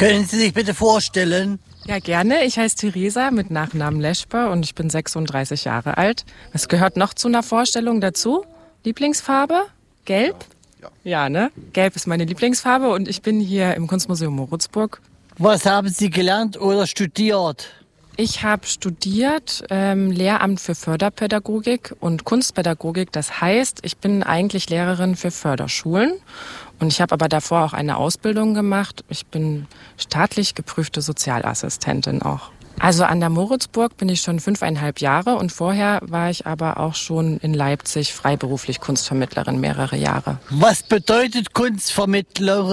Können Sie sich bitte vorstellen? Ja, gerne. Ich heiße Theresa mit Nachnamen Leschper und ich bin 36 Jahre alt. Was gehört noch zu einer Vorstellung dazu? Lieblingsfarbe? Gelb? Ja, ne? Gelb ist meine Lieblingsfarbe und ich bin hier im Kunstmuseum Moritzburg. Was haben Sie gelernt oder studiert? Ich habe studiert Lehramt für Förderpädagogik und Kunstpädagogik. Das heißt, ich bin eigentlich Lehrerin für Förderschulen. Und ich habe aber davor auch eine Ausbildung gemacht. Ich bin staatlich geprüfte Sozialassistentin auch. Also an der Moritzburg bin ich schon 5,5 Jahre und vorher war ich aber auch schon in Leipzig freiberuflich Kunstvermittlerin mehrere Jahre. Was bedeutet Kunstvermittlerin?